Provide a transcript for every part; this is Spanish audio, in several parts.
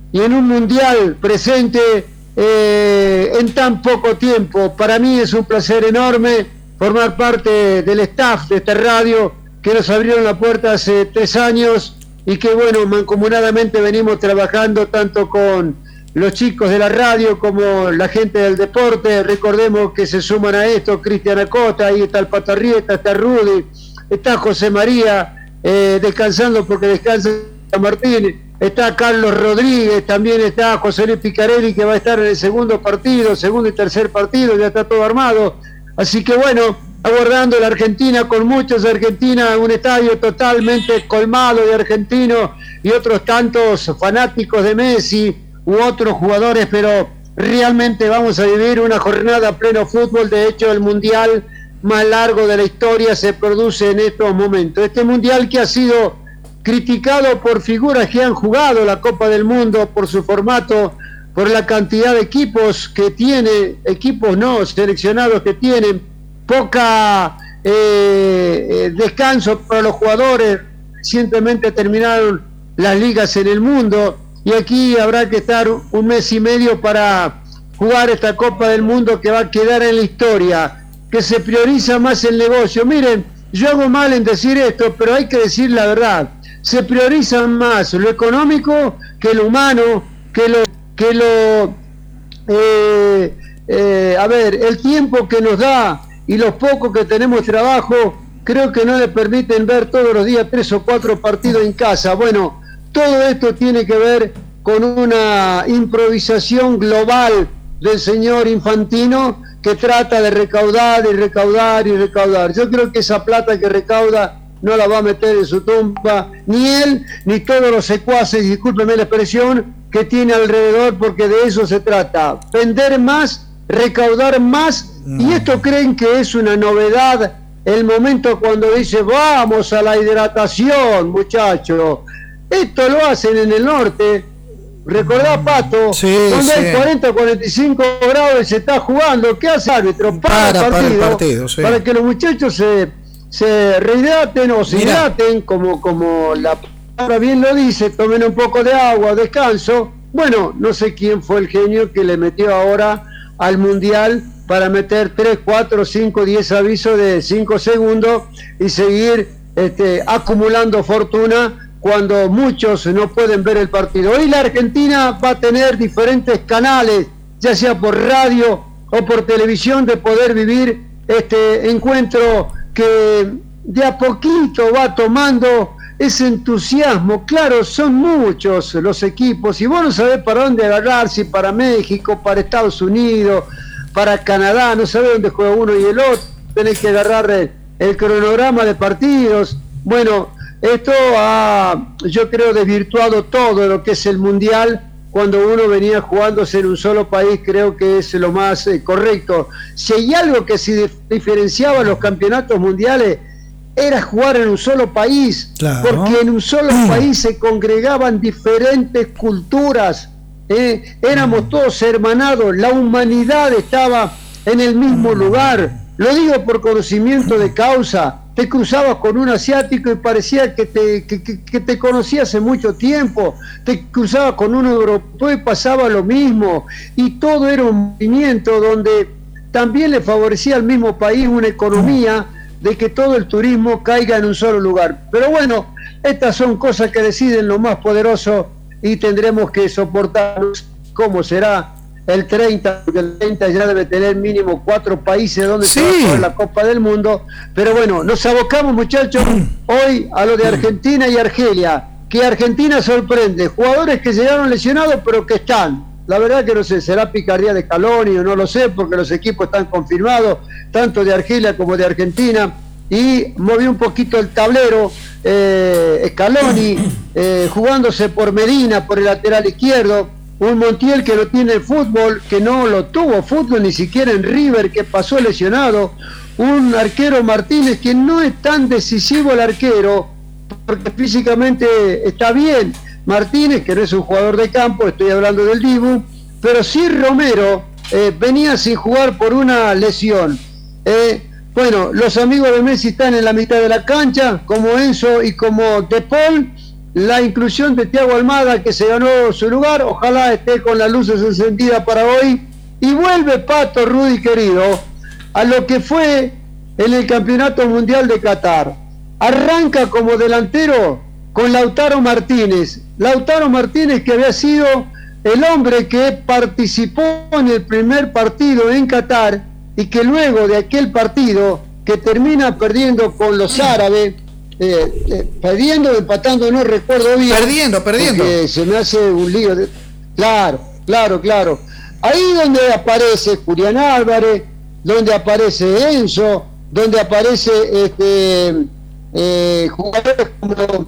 y en un mundial presente en tan poco tiempo. Para mí es un placer enorme formar parte del staff de esta radio que nos abrieron la puerta hace 3 años y que bueno, mancomunadamente venimos trabajando tanto con los chicos de la radio como la gente del deporte. Recordemos que se suman a esto Cristian Acosta, ahí está el Pato Arrieta, está Rudy, está José María descansando porque descansa Martínez, está Carlos Rodríguez, también está José Luis Picarelli, que va a estar en el segundo y tercer partido, ya está todo armado. Así que bueno, aguardando la Argentina, con muchos argentinos, un estadio totalmente colmado de argentinos y otros tantos fanáticos de Messi u otros jugadores, pero realmente vamos a vivir una jornada a pleno fútbol. De hecho, el mundial más largo de la historia se produce en estos momentos. Este mundial que ha sido criticado por figuras que han jugado la Copa del Mundo, por su formato, por la cantidad de equipos que tiene, equipos no seleccionados que tienen, poca descanso para los jugadores. Recientemente terminaron las ligas en el mundo y aquí habrá que estar 1 mes y medio para jugar esta Copa del Mundo que va a quedar en la historia, que se prioriza más el negocio. Miren, yo hago mal en decir esto, pero hay que decir la verdad. Se prioriza más lo económico que lo humano, el tiempo que nos da y los pocos que tenemos trabajo, creo que no le permiten ver todos los días 3 o 4 partidos en casa. Bueno, todo esto tiene que ver con una improvisación global del señor Infantino, que trata de recaudar y recaudar y recaudar. Yo creo que esa plata que recauda no la va a meter en su tumba, ni él, ni todos los secuaces, discúlpeme la expresión, que tiene alrededor, porque de eso se trata. Vender más, recaudar más, y esto creen que es una novedad, el momento cuando dice, vamos a la hidratación, muchachos. Esto lo hacen en el norte. Recordá, Pato, donde hay 40 o 45 grados y se está jugando. ¿Qué hace el árbitro? Para el partido, para que los muchachos se rehidraten o se hidraten, como la palabra bien lo dice, tomen un poco de agua, descanso. Bueno, no sé quién fue el genio que le metió ahora al Mundial para meter 3, 4, 5, 10 avisos de 5 segundos y seguir acumulando fortuna cuando muchos no pueden ver el partido. Hoy la Argentina va a tener diferentes canales, ya sea por radio o por televisión, de poder vivir este encuentro que de a poquito va tomando ese entusiasmo. Claro, son muchos los equipos y vos no sabés para dónde agarrar, si para México, para Estados Unidos, para Canadá, no sabés dónde juega uno y el otro, tenés que agarrar el cronograma de partidos. Bueno, esto ha, yo creo, desvirtuado todo lo que es el Mundial. Cuando uno venía jugándose en un solo país, creo que es lo más correcto. Si hay algo que se diferenciaba en los campeonatos mundiales, era jugar en un solo país, claro, porque en un solo país se congregaban diferentes culturas, éramos todos hermanados, la humanidad estaba en el mismo lugar. Lo digo por conocimiento de causa. Te cruzabas con un asiático y parecía que te conocía hace mucho tiempo, te cruzabas con un europeo y pasaba lo mismo, y todo era un movimiento donde también le favorecía al mismo país una economía de que todo el turismo caiga en un solo lugar. Pero bueno, estas son cosas que deciden los más poderosos y tendremos que soportar cómo será el 30, porque el 30 ya debe tener mínimo 4 países donde se va a jugar la Copa del Mundo. Pero bueno, nos abocamos, muchachos, hoy a lo de Argentina y Argelia, que Argentina sorprende, jugadores que llegaron lesionados pero que están. La verdad que no sé, será picardía de Scaloni o no lo sé, porque los equipos están confirmados, tanto de Argelia como de Argentina, y movió un poquito el tablero Scaloni, jugándose por Medina, por el lateral izquierdo. Un Montiel que no tiene fútbol, que no lo tuvo fútbol ni siquiera en River, que pasó lesionado. Un arquero Martínez que no es tan decisivo el arquero, porque físicamente está bien. Martínez, que no es un jugador de campo, estoy hablando del Dibu, pero sí Romero venía sin jugar por una lesión. Bueno, los amigos de Messi están en la mitad de la cancha, como Enzo y como De Paul, la inclusión de Thiago Almada, que se ganó su lugar, ojalá esté con las luces encendidas para hoy, y vuelve Pato, Rudy querido, a lo que fue en el Campeonato Mundial de Qatar. Arranca como delantero con Lautaro Martínez, que había sido el hombre que participó en el primer partido en Qatar y que luego de aquel partido que termina perdiendo con los árabes, perdiendo, empatando, no recuerdo bien. Perdiendo. Porque se me hace un lío. Claro. Ahí donde aparece Julián Álvarez, donde aparece Enzo, donde aparece jugadores como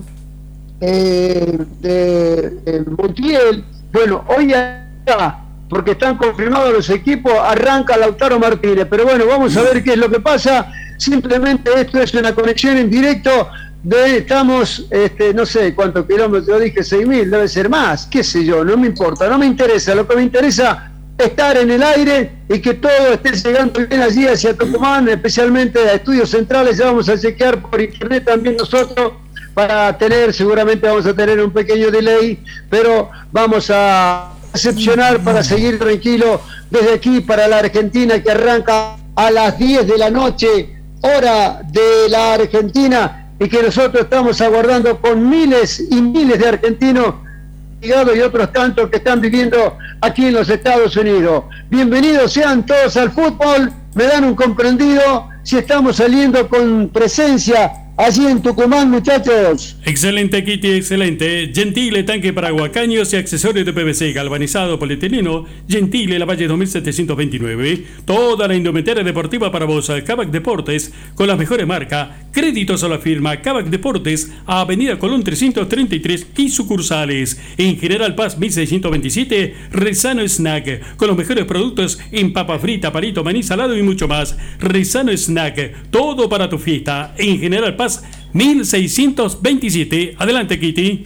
Montiel. Bueno, hoy ya, porque están confirmados los equipos, arranca Lautaro Martínez. Pero bueno, vamos a ver qué es lo que pasa. Simplemente esto es una conexión en directo. Estamos, no sé cuántos kilómetros, dije 6.000, debe ser más, qué sé yo, no me importa, no me interesa. Lo que me interesa es estar en el aire y que todo esté llegando bien allí hacia Tucumán, especialmente a Estudios Centrales. Ya vamos a chequear por internet también nosotros, para seguramente vamos a tener un pequeño delay, pero vamos a excepcionar para seguir tranquilo desde aquí para la Argentina, que arranca a las 10 de la noche, hora de la Argentina, y que nosotros estamos aguardando con miles y miles de argentinos y otros tantos que están viviendo aquí en los Estados Unidos. Bienvenidos sean todos al fútbol. Me dan un comprendido si estamos saliendo con presencia allí en Tucumán, muchachos. Excelente, Kitty, excelente. Gentile, tanque para guacaños y accesorios de PVC, galvanizado, polietileno. Gentile, La Valle 2729. Toda la indumentaria deportiva para vos. Kavak Deportes, con las mejores marcas. Créditos a la firma Kavak Deportes, a Avenida Colón 333 y sucursales. En General Paz 1627, Rezano Snack, con los mejores productos en papa frita, palito, maní salado y mucho más. Rezano Snack, todo para tu fiesta. En General Paz 1627. Adelante, Kitty.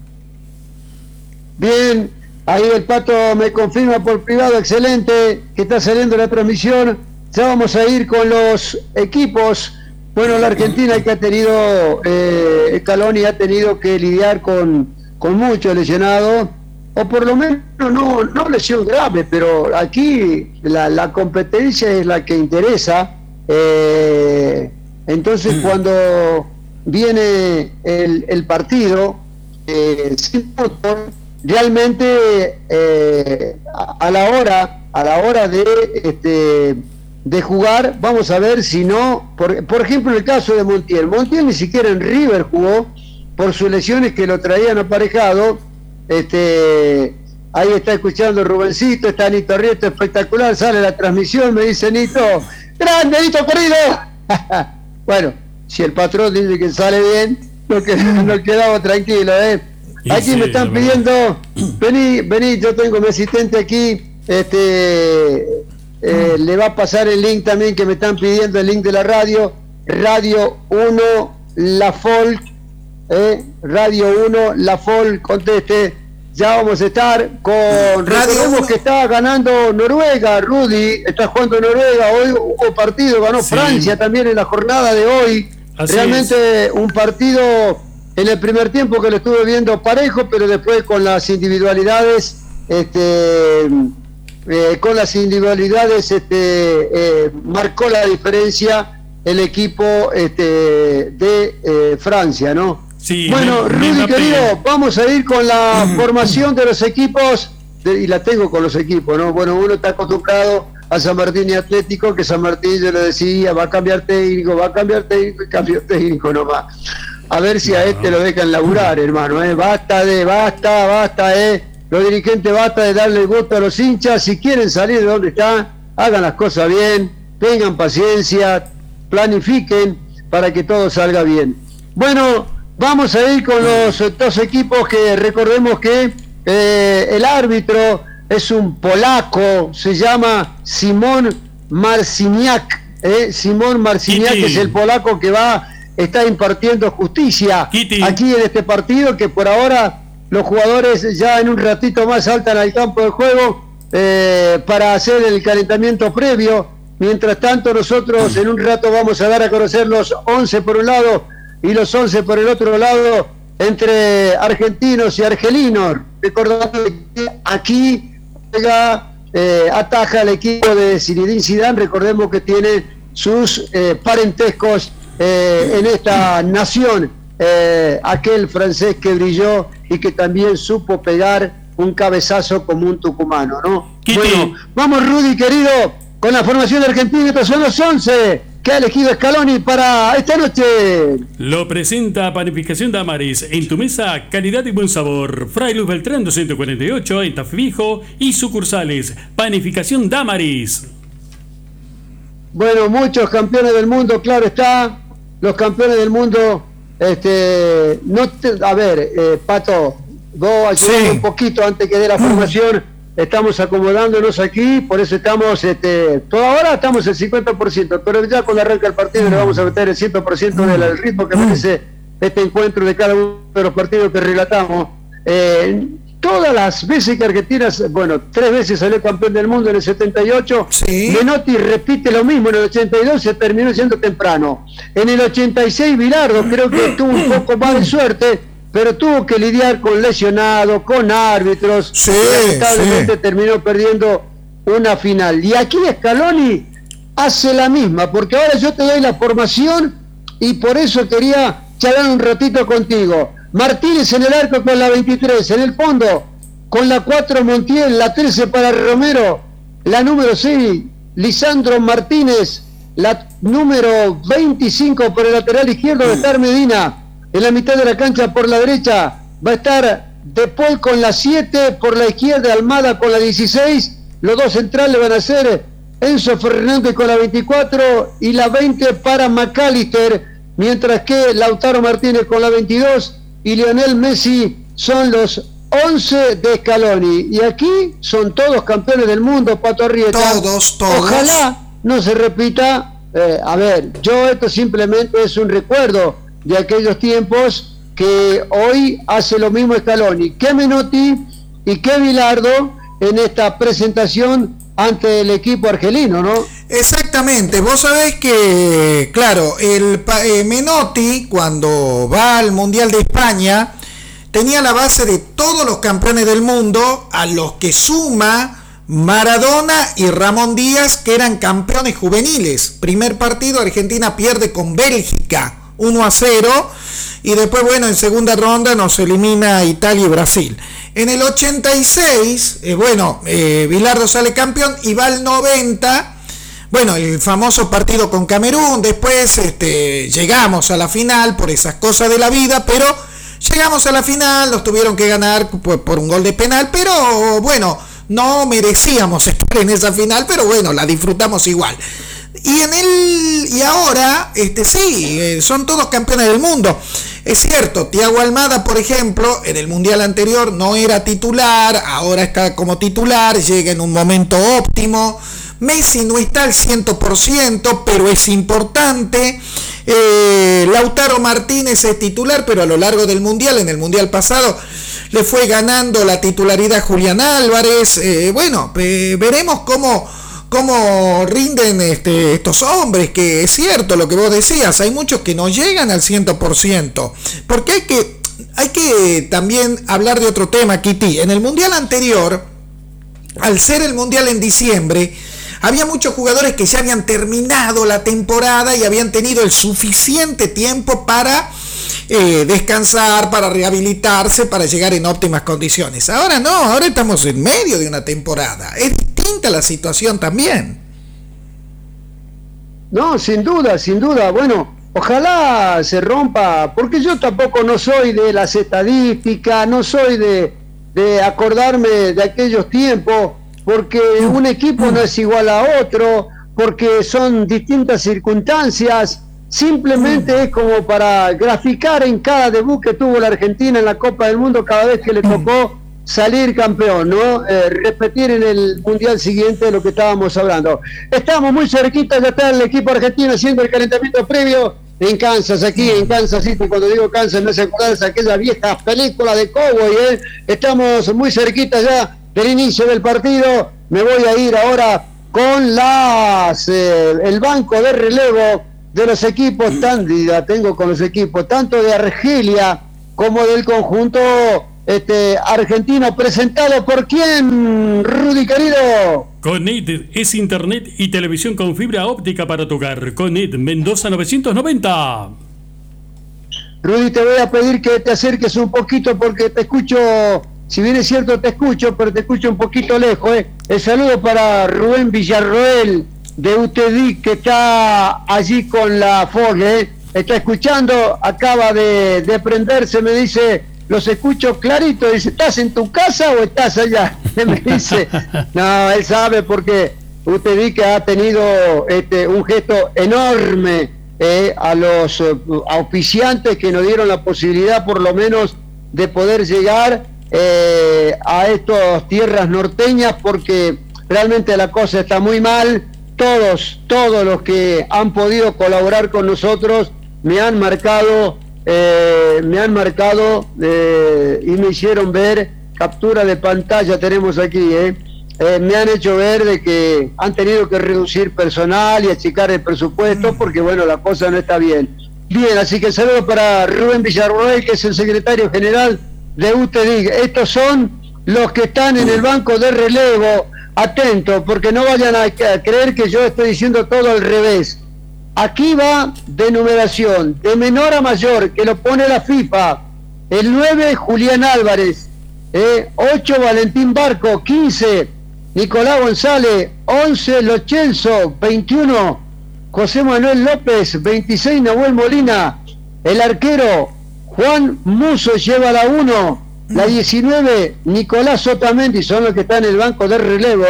Bien, ahí el Pato me confirma por privado, excelente, que está saliendo la transmisión. Ya vamos a ir con los equipos. Bueno, la Argentina que ha tenido, Scaloni ha tenido que lidiar con muchos lesionados, o por lo menos no lesión grave, pero aquí la competencia es la que interesa. Entonces cuando viene el partido realmente a la hora de jugar, vamos a ver si no, por ejemplo en el caso de Montiel ni siquiera en River jugó por sus lesiones que lo traían aparejado. Ahí está escuchando Rubencito, está Nito Rieto, espectacular, sale la transmisión, me dice Nito, grande Nito querido. Bueno, si el patrón dice que sale bien, nos quedamos tranquilos, Aquí me están pidiendo, vení, yo tengo mi asistente aquí, le va a pasar el link también, que me están pidiendo el link de la radio 1 La Folk, Radio 1 La Folk, conteste. Ya vamos a estar con... Recordemos que está ganando Noruega, Rudy, está jugando Noruega, hoy hubo partido, ganó Francia también en la jornada de hoy. Así realmente es. Un partido en el primer tiempo que lo estuve viendo parejo, pero después con las individualidades, marcó la diferencia el equipo de Francia, ¿no? Sí, bueno, Rudy querido, vamos a ir con la formación de los equipos, y la tengo con los equipos, ¿no? Bueno, uno está acostumbrado a San Martín y Atlético, que San Martín, yo le decía, va a cambiar técnico, y cambió técnico nomás. A ver si a lo dejan laburar, hermano, basta, los dirigentes, basta de darle gusto a los hinchas. Si quieren salir de donde están, hagan las cosas bien, tengan paciencia, planifiquen para que todo salga bien. Bueno, vamos a ir con los dos equipos, que recordemos que el árbitro es un polaco, se llama Simon Marciniak. Simon Marciniak es el polaco que está impartiendo justicia aquí en este partido, que por ahora los jugadores ya en un ratito más saltan al campo de juego para hacer el calentamiento previo. Mientras tanto, nosotros en un rato vamos a dar a conocer los 11 por un lado y los 11 por el otro lado entre argentinos y argelinos. Recordando que aquí juega, ataja el equipo de Zinedine Zidane. Recordemos que tiene sus parentescos en esta nación. Aquel francés que brilló y que también supo pegar un cabezazo como un tucumano, ¿no? Bueno, vamos Rudy querido, con la formación de Argentina. Estos son los 11 que ha elegido Scaloni para esta noche. Lo presenta Panificación Damaris. En tu mesa, calidad y buen sabor. Fray Luis Beltrán 248 en Tafijo y sucursales. Panificación Damaris. Bueno, muchos campeones del mundo, claro está. Los campeones del mundo, Pato, vos ayudame un poquito antes que dé la formación. Estamos acomodándonos aquí, por eso estamos, ahora estamos el 50%, pero ya cuando arranca el partido le vamos a meter el 100% del ritmo que merece este encuentro de cada uno de los partidos que relatamos. Todas las veces que Argentina, 3 veces salió campeón del mundo en el 78, sí. Menotti repite lo mismo, en el 82 se terminó siendo temprano. En el 86 Bilardo creo que tuvo un poco más de suerte, pero tuvo que lidiar con lesionados, con árbitros, y lamentablemente terminó perdiendo una final. Y aquí Scaloni hace la misma, porque ahora yo te doy la formación y por eso quería charlar un ratito contigo. Martínez en el arco con la 23, en el fondo con la 4 Montiel, la 13 para Romero, la número 6 Lisandro Martínez, la número 25 por el lateral izquierdo va a estar Medina. En la mitad de la cancha por la derecha va a estar De Paul con la 7, por la izquierda Almada con la 16, los dos centrales van a ser Enzo Fernández con la 24 y la 20 para McAllister, mientras que Lautaro Martínez con la 22 y Lionel Messi son los 11 de Scaloni. Y aquí son todos campeones del mundo, Pato Arrieta. Todos. Ojalá no se repita. Esto simplemente es un recuerdo de aquellos tiempos, que hoy hace lo mismo Scaloni que Menotti y que Bilardo en esta presentación ante el equipo argelino, ¿no? Exactamente, vos sabés que, claro, Menotti cuando va al Mundial de España tenía la base de todos los campeones del mundo, a los que suma Maradona y Ramón Díaz, que eran campeones juveniles. Primer partido, Argentina pierde con Bélgica 1-0, y después, en segunda ronda nos elimina Italia y Brasil. En el 86, Bilardo sale campeón y va al 90, el famoso partido con Camerún. Después llegamos a la final por esas cosas de la vida, pero llegamos a la final, nos tuvieron que ganar por un gol de penal, pero no merecíamos estar en esa final, pero la disfrutamos igual. Y ahora, son todos campeones del mundo. Es cierto, Thiago Almada, por ejemplo, en el Mundial anterior no era titular, ahora está como titular, llega en un momento óptimo. Messi no está al 100%, pero es importante. Lautaro Martínez es titular, pero a lo largo del Mundial, en el Mundial pasado, le fue ganando la titularidad Julián Álvarez. Veremos cómo rinden estos hombres, que es cierto lo que vos decías, hay muchos que no llegan al 100%, porque hay que también hablar de otro tema, Kitty. En el Mundial anterior, al ser el Mundial en diciembre, había muchos jugadores que ya habían terminado la temporada y habían tenido el suficiente tiempo para descansar, para rehabilitarse, para llegar en óptimas condiciones. Ahora no, ahora estamos en medio de una temporada. Es distinta la situación también. No, sin duda. Ojalá se rompa, porque yo tampoco no soy de las estadísticas, no soy de acordarme de aquellos tiempos, porque un equipo no es igual a otro, porque son distintas circunstancias. Simplemente es como para graficar en cada debut que tuvo la Argentina en la Copa del Mundo cada vez que le tocó salir campeón, ¿no? Repetir en el Mundial siguiente lo que estábamos hablando. Estamos muy cerquita, ya está el equipo argentino haciendo el calentamiento previo en Kansas, aquí en Kansas City. Cuando digo Kansas me hace acordar de aquella vieja película de cowboy, ¿eh? Estamos muy cerquita ya del inicio del partido. Me voy a ir ahora con el banco de relevo de los equipos, tanto de Argelia como del conjunto argentino. ¿Presentado por quién, Rudy querido? Conet es internet y televisión con fibra óptica para tu hogar. Conet, Mendoza 990. Rudy, te voy a pedir que te acerques un poquito porque te escucho, si bien es cierto te escucho, pero te escucho un poquito lejos. El saludo para Rubén Villarroel de UTEDIC, que está allí con la FOG, está escuchando, acaba de prenderse, me dice, los escucho clarito, dice, ¿estás en tu casa o estás allá? Me dice, no, él sabe porque UTEDIC ha tenido un gesto enorme a los auspiciantes que nos dieron la posibilidad por lo menos de poder llegar a estas tierras norteñas, porque realmente la cosa está muy mal. Todos los que han podido colaborar con nosotros me han marcado y me hicieron ver, captura de pantalla tenemos aquí, me han hecho ver de que han tenido que reducir personal y achicar el presupuesto porque bueno, la cosa no está bien. Bien, así que saludo para Rubén Villarroel, que es el secretario general de UTEDIC. Estos son los que están en el banco de relevo. Atento, porque no vayan a creer que yo estoy diciendo todo al revés. Aquí va de numeración, de menor a mayor, que lo pone la FIFA. El 9, Julián Álvarez. 8, Valentín Barco. 15, Nicolás González. 11, Lo Celso. 21, José Manuel López. 26, Nahuel Molina. El arquero, Juan Musso, lleva la 1. La 19, Nicolás Otamendi, son los que están en el banco de relevo.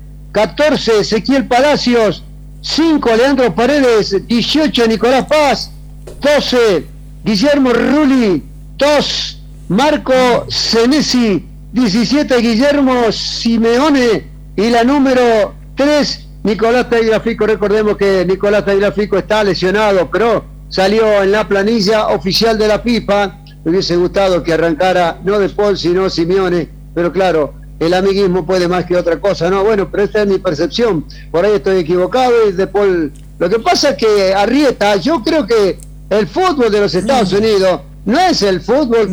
14, Ezequiel Palacios. 5, Leandro Paredes. 18, Nicolás Paz. 12, Guillermo Rulli. 2, Marco Senesi. 17, Guillermo Simeone. Y la número 3, Nicolás Tagliafico. Recordemos que Nicolás Tagliafico está lesionado, pero salió en la planilla oficial de la FIFA. Me hubiese gustado que arrancara no De Paul sino Simeone, pero claro, el amiguismo puede más que otra cosa, ¿no? Bueno, pero esta es mi percepción, por ahí estoy equivocado y De Paul... Lo que pasa es que Arrieta, yo creo que el fútbol de los Estados Unidos no es el fútbol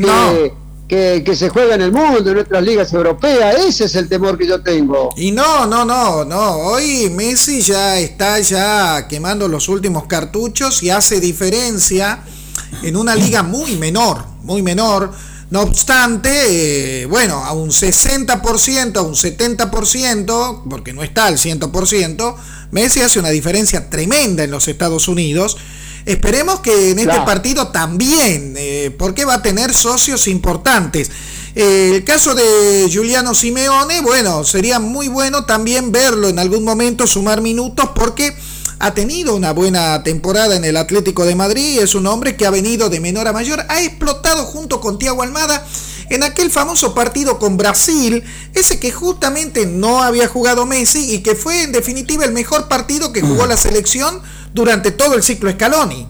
que se juega en el mundo, en nuestras ligas europeas. Ese es el temor que yo tengo. Y no, hoy Messi ya está quemando los últimos cartuchos y hace diferencia en una liga muy menor. No obstante, a un 60%, a un 70%, porque no está al 100%, Messi hace una diferencia tremenda en los Estados Unidos. Esperemos que en este partido también, porque va a tener socios importantes. El caso de Giuliano Simeone, sería muy bueno también verlo en algún momento, sumar minutos, porque ha tenido una buena temporada en el Atlético de Madrid, es un hombre que ha venido de menor a mayor, ha explotado junto con Thiago Almada en aquel famoso partido con Brasil, ese que justamente no había jugado Messi y que fue en definitiva el mejor partido que jugó la selección durante todo el ciclo Scaloni.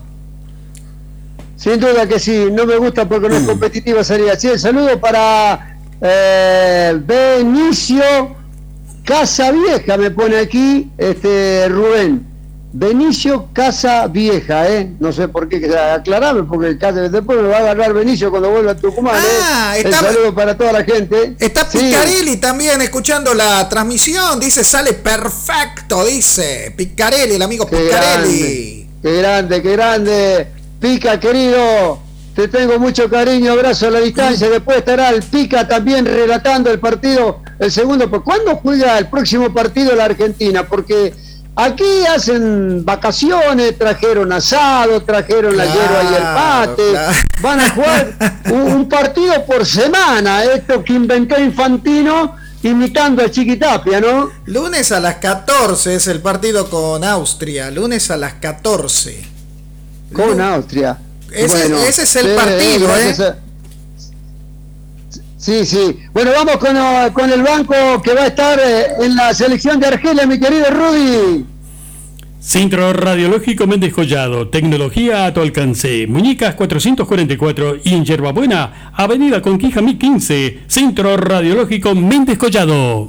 Sin duda que sí, no me gusta porque no es competitiva sería. Sí, el saludo para Benicio Casavieja, me pone aquí Rubén. Benicio Casavieja, no sé por qué, aclarame, porque después me va a agarrar Benicio cuando vuelva a Tucumán. El saludo para toda la gente. Está Picarelli también escuchando la transmisión, dice, sale perfecto, dice Picarelli, el amigo Picarelli. Qué grande, Pica, querido, te tengo mucho cariño, abrazo a la distancia. Después estará el Pica también relatando el partido, el segundo. ¿Cuándo juega el próximo partido la Argentina? Porque aquí hacen vacaciones, trajeron asado, trajeron la hierba y el mate, van a jugar un partido por semana, esto que inventó Infantino imitando a Chiquitapia, ¿no? Lunes a las 14 es el partido con Austria, lunes a las 14. Con Austria. Ese es el partido, Sí. Bueno, vamos con el banco que va a estar en la selección de Argelia, mi querido Rudy. Centro Radiológico Méndez Collado, tecnología a tu alcance. Muñecas 444 y en Yerbabuena, Avenida Conquija 1015, Centro Radiológico Méndez Collado.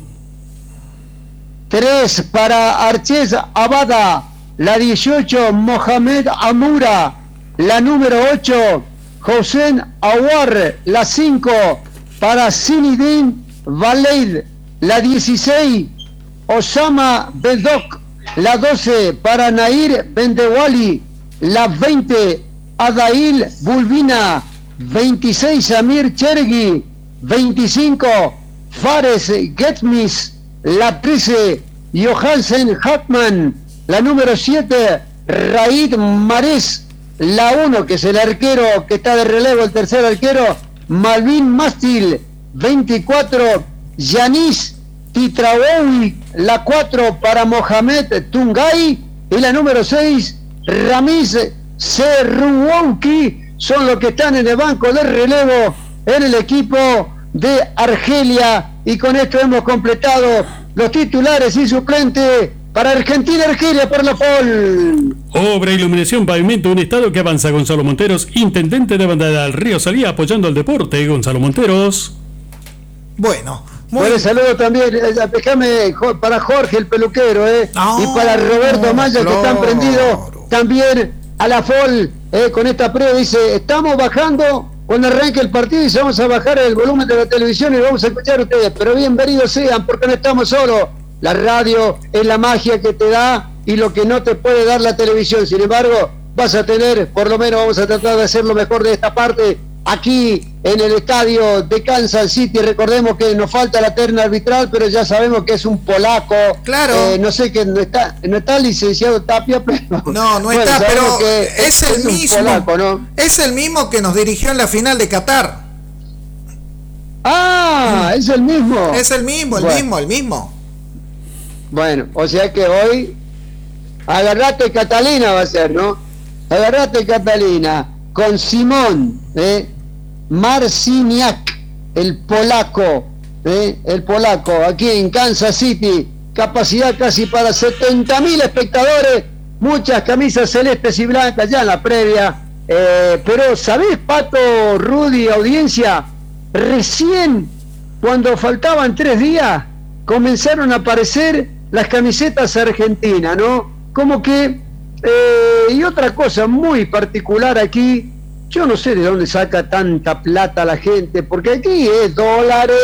3 para Arches Abada, la 18 Mohamed Amura, la número 8 Hossein Aouar, la 5 para Zinedine Valid, la 16 Osama Bedok, la 12 para Nair Bendewali, la 20 Adail Bulbina, 26 Amir Chergi, 25 Fares Getmis, la 13 Johansen Hatman, la número 7 Raid Mares, la 1 que es el arquero que está de relevo, el tercer arquero Malvin Mastil, 24 Yanis Titraoui, la 4 para Mohamed Tungay y la número 6 Ramiz Serruouki, son los que están en el banco de relevo en el equipo de Argelia. Y con esto hemos completado los titulares y suplentes para Argentina-Argelia por la FOL. Obra, iluminación, pavimento, un estado que avanza. Gonzalo Monteros, intendente de Bandera del Río Salía, apoyando al deporte. Gonzalo Monteros. Bueno, un saludo también, déjame, para Jorge el peluquero, y para Roberto Maya, que están prendidos también a la FOL, con esta prueba. Dice, estamos bajando cuando arranque el partido y vamos a bajar el volumen de la televisión y vamos a escuchar a ustedes, pero bienvenidos sean, porque no estamos solos. La radio es la magia que te da y lo que no te puede dar la televisión. Sin embargo, vas a tener, por lo menos vamos a tratar de hacer lo mejor de esta parte aquí en el estadio de Kansas City. Recordemos que nos falta la terna arbitral, pero ya sabemos que es un polaco. Claro. No sé, que no está el licenciado Tapia, pero no está, pero es el mismo polaco, ¿no? Es el mismo que nos dirigió en la final de Qatar. Es el mismo. Es el mismo. Bueno, o sea que hoy agarrate Catalina va a ser, ¿no? Agarrate Catalina con Simón, Marciniak, el polaco, aquí en Kansas City, capacidad casi para 70.000 espectadores, muchas camisas celestes y blancas ya en la previa, pero ¿sabés, Pato, Rudy, audiencia? Recién, cuando faltaban 3 días, comenzaron a aparecer las camisetas argentinas, ¿no? Como que, y otra cosa muy particular aquí, yo no sé de dónde saca tanta plata la gente, porque aquí es dólares,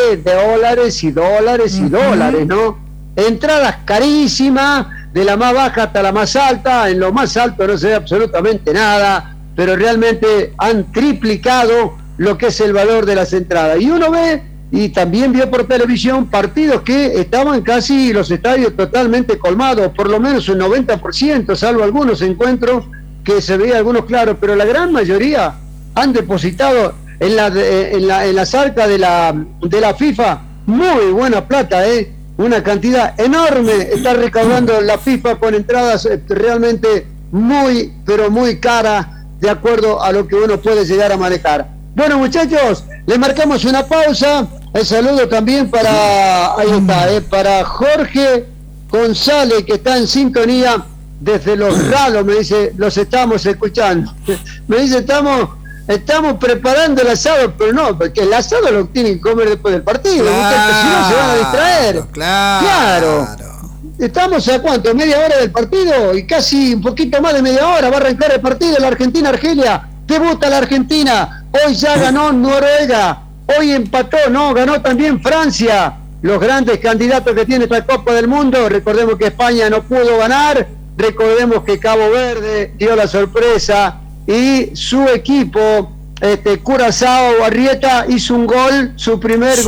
¿no? Entradas carísimas, de la más baja hasta la más alta, en lo más alto no se ve absolutamente nada, pero realmente han triplicado lo que es el valor de las entradas. Y uno ve, y también vio por televisión, partidos que estaban casi los estadios totalmente colmados, por lo menos un 90%, salvo algunos encuentros que se veía algunos claros, pero la gran mayoría han depositado en las arcas de la FIFA muy buena plata, una cantidad enorme está recaudando la FIFA con entradas realmente muy, pero muy caras, de acuerdo a lo que uno puede llegar a manejar. Bueno, muchachos, le marcamos una pausa. El saludo también para, ahí está, para Jorge González, que está en sintonía desde Los Ralos, me dice, los estamos escuchando. Me dice, estamos preparando el asado, pero no, porque el asado lo tienen que comer después del partido, claro, si no se van a distraer. Claro. Estamos a ¿cuánto? ¿Media hora del partido? Y casi un poquito más de media hora va a arrancar el partido de la Argentina-Argelia. Debuta la Argentina, hoy ya ganó Noruega, hoy empató, ganó también Francia. Los grandes candidatos que tiene esta Copa del Mundo, recordemos que España no pudo ganar, recordemos que Cabo Verde dio la sorpresa y su equipo, Curazao Arrieta, hizo un gol, su primer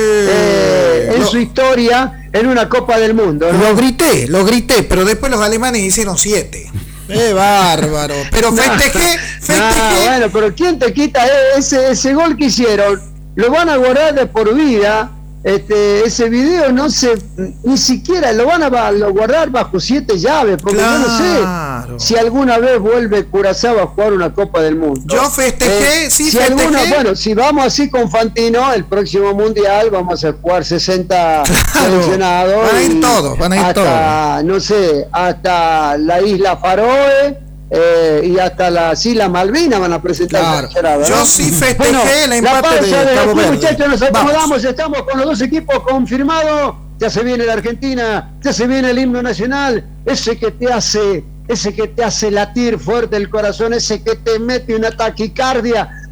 gol en su historia en una Copa del Mundo, ¿no? Lo grité, pero después los alemanes hicieron 7. Bárbaro, pero festejé. Bueno, pero ¿quién te quita ese gol que hicieron? Lo van a guardar de por vida. Ese video no se, ni siquiera lo van a guardar bajo 7 llaves, porque yo no sé si alguna vez vuelve Curazao a jugar una Copa del Mundo. Yo festejé, bueno, si vamos así con Fantino, el próximo mundial vamos a jugar 60 seleccionados. Van a ir todos. No sé, hasta la isla Faroe. Y hasta las Islas Malvinas van a presentar. Yo sí festejé el empate de Cabo Verde. Muchachos, nos acomodamos, estamos con los 2 equipos confirmados. Ya se viene la Argentina, ya se viene el himno nacional, ese que te hace latir fuerte el corazón, ese que te mete una taquicardia,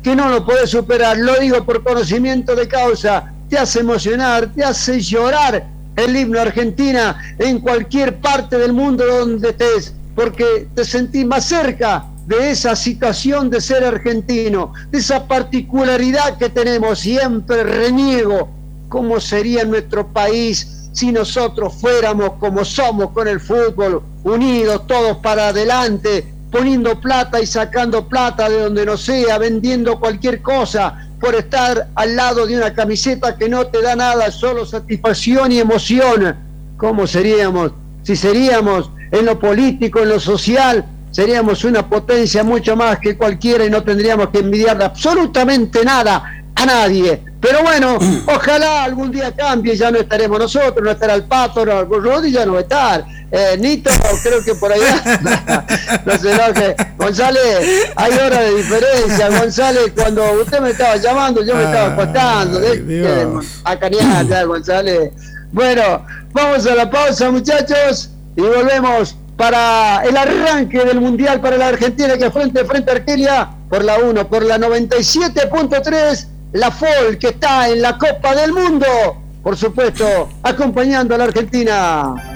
que no lo podés superar. Lo digo por conocimiento de causa. Te hace emocionar, te hace llorar el himno Argentina en cualquier parte del mundo donde estés, porque te sentís más cerca de esa situación de ser argentino, de esa particularidad que tenemos. Siempre reniego cómo sería nuestro país si nosotros fuéramos como somos con el fútbol, unidos todos para adelante, poniendo plata y sacando plata de donde no sea, vendiendo cualquier cosa por estar al lado de una camiseta que no te da nada, solo satisfacción y emoción. ¿Cómo seríamos? Si seríamos en lo político, en lo social, seríamos una potencia mucho más que cualquiera y no tendríamos que envidiar absolutamente nada a nadie. Pero bueno, ojalá algún día cambie, ya no estaremos nosotros, no estará el Pato, no, Rodi ya no va a estar, Nito creo que por allá, no se enoje. González, hay horas de diferencia. González, cuando usted me estaba llamando, yo me estaba acostando, a canear ya, González. Bueno, vamos a la pausa, muchachos, y volvemos para el arranque del Mundial para la Argentina, que frente a Argelia, por la 1, por la 97.3, la FOL, que está en la Copa del Mundo, por supuesto, acompañando a la Argentina.